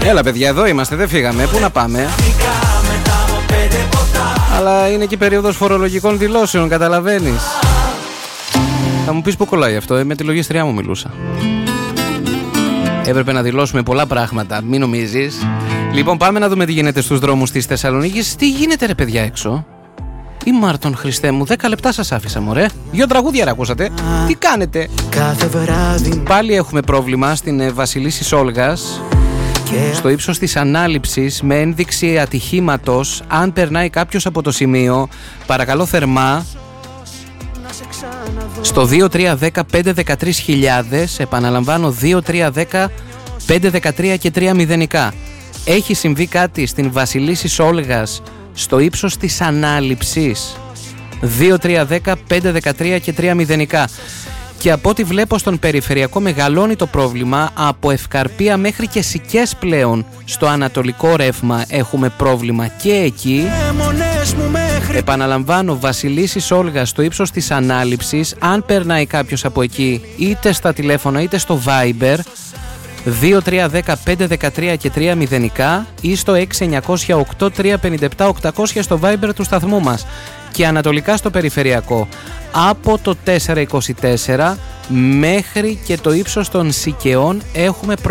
Έλα παιδιά, εδώ είμαστε, δεν φύγαμε. Πού να πάμε? Αλλά είναι και περίοδος φορολογικών δηλώσεων, καταλαβαίνεις. Θα μου πεις πού κολλάει αυτό, με τη λογίστριά μου μιλούσα. Έπρεπε να δηλώσουμε πολλά πράγματα, μην νομίζεις. Λοιπόν, πάμε να δούμε τι γίνεται στους δρόμους της Θεσσαλονίκης. Τι γίνεται ρε παιδιά έξω? Η Μάρτον, Χριστέ μου, 10 λεπτά σας άφησα μωρέ. 2 τραγούδια ακούσατε. Τι κάνετε? Πάλι έχουμε πρόβλημα στην Βασιλίσσης Όλγας, στο ύψος της ανάληψης, με ένδειξη ατυχήματος. Αν περνάει κάποιος από το σημείο, παρακαλώ θερμά στο 2310-513.000, επαναλαμβάνω 2310-513 και 3 μηδενικά. Έχει συμβεί κάτι στην Βασιλίσσης Όλγας στο ύψος της ανάληψης, 2310-513 και 3 μηδενικά. Και από ό,τι βλέπω στον περιφερειακό μεγαλώνει το πρόβλημα, από Ευκαρπία μέχρι και Σικές πλέον στο ανατολικό ρεύμα έχουμε πρόβλημα και εκεί. Επαναλαμβάνω, Βασιλίσσης Όλγας στο ύψος της ανάληψης, αν περνάει κάποιος από εκεί είτε στα τηλέφωνα είτε στο Viber 2310-513 και 3 μηδενικά ή στο 6908-357-800 στο Viber του σταθμού μας. Και ανατολικά στο περιφερειακό από το 424 μέχρι και το ύψος των Σικαιών έχουμε